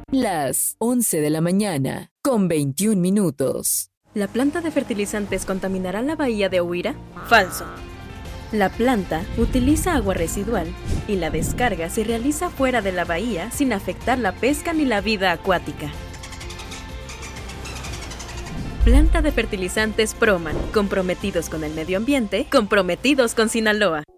Las 11 de la mañana, con 21 minutos. ¿La planta de fertilizantes contaminará la bahía de Huira? Falso. La planta utiliza agua residual y la descarga se realiza fuera de la bahía sin afectar la pesca ni la vida acuática. Planta de fertilizantes Proman, comprometidos con el medio ambiente, comprometidos con Sinaloa.